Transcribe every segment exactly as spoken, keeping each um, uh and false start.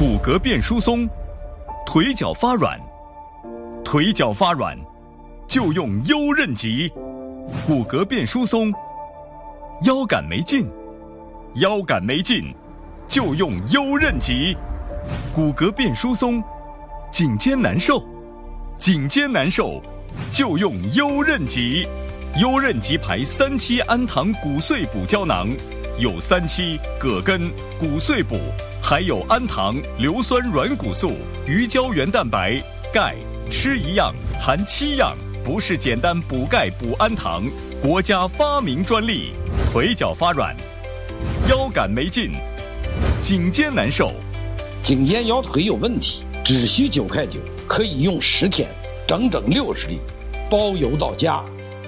骨骼变疏松，腿脚发软，腿脚发软就用优韧极。骨骼变疏松，腰杆没劲，腰杆没劲就用优韧极。骨骼变疏松，颈肩难受，颈肩难受就用优韧极。优韧极牌三七氨糖骨碎补胶囊，有三七、葛根、骨碎补，还有氨糖、硫酸软骨素、鱼胶原蛋白、钙，吃一样含七样，不是简单补钙补氨糖，国家发明专利。腿脚发软，腰杆没劲，颈肩难受， 颈肩腰腿有问题，只需九块九，可以用十天，整整六十粒，包邮到家。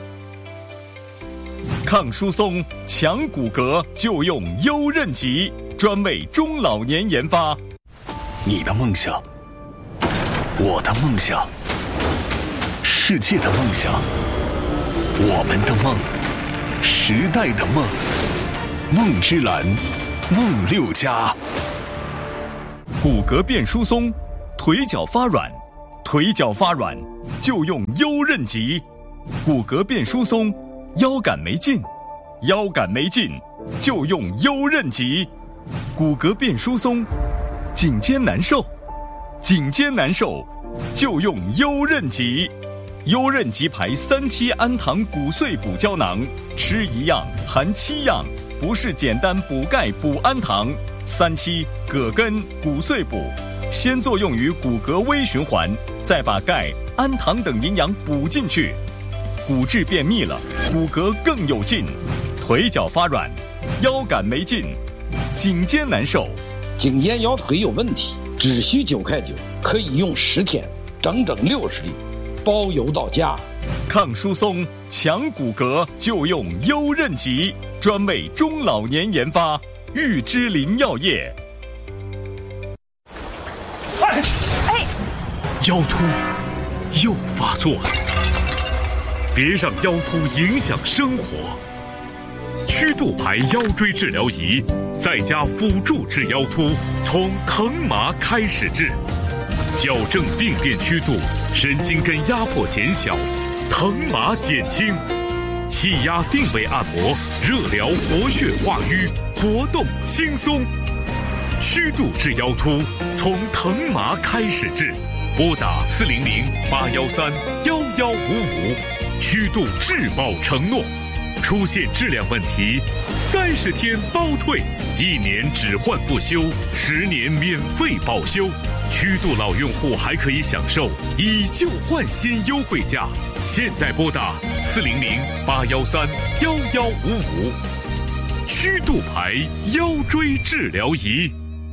抗疏松、强骨骼就用优韧极，专为中老年研发。 你的梦想，我的梦想，世界的梦想，我们的梦，时代的梦，梦之蓝，梦六家。 骨骼变疏松，腿脚发软，腿脚发软就用优韧极。骨骼变疏松，腰杆没劲，腰杆没劲就用优韧极。骨骼变疏松，颈肩难受，颈肩难受就用优韧极。优韧极牌三七氨糖骨碎补胶囊，吃一样含七样，不是简单补钙补氨糖。三七、葛根、骨碎补，先作用于骨骼微循环，再把钙、氨糖等营养补进去，骨质变密了，骨骼更有劲。腿脚发软，腰杆没劲，颈肩难受， 颈肩腰腿有问题，只需九块九，可以用十天，整整六十粒，包邮到家。 抗疏松、强骨骼就用优韧极，专为中老年研发。玉芝林药业。 哎哎，腰突又发作了，别让腰突影响生活。曲度牌腰椎治疗仪，在家辅助治腰突，从疼麻开始治，矫正病变曲度，神经根压迫减小，疼麻减轻。气压定位按摩，热疗活血化瘀，活动轻松。曲度治腰突，从疼麻开始治，拨打四零零八幺三幺幺五五，曲度质保承诺。出现质量问题，三十天包退，一年只换不修，十年免费保修。曲度老用户还可以享受以旧换新优惠价。现在拨打四零零八幺三幺幺五五，曲度牌腰椎治疗仪。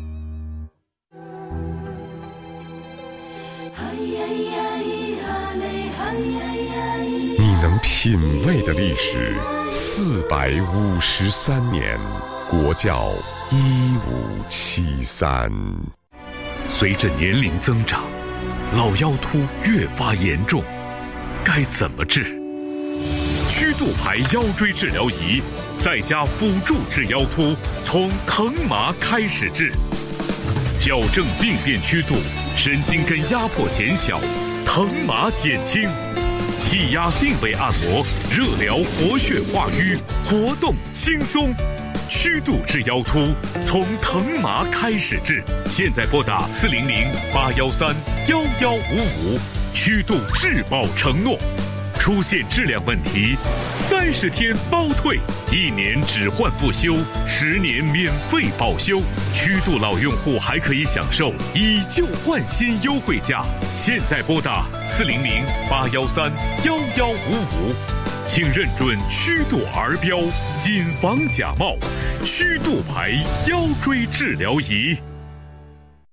你能品味的历史四百五十三年，国窖一五七三。 随着年龄增长，老腰突越发严重，该怎么治？曲度牌腰椎治疗仪，在家辅助治腰突，从疼麻开始治，矫正病变曲度，神经根压迫减小，疼麻减轻。气压定位按摩，热疗活血化瘀，活动轻松。曲度治腰突，从疼麻开始治。现在拨打四零零八幺三幺幺五五，曲度质保承诺。出现质量问题，三十天包退，一年只换不修，十年免费保修。曲度老用户还可以享受以旧换新优惠价。现在拨打四零零八幺三幺幺五五，请认准曲度儿标，谨防假冒。曲度牌腰椎治疗仪。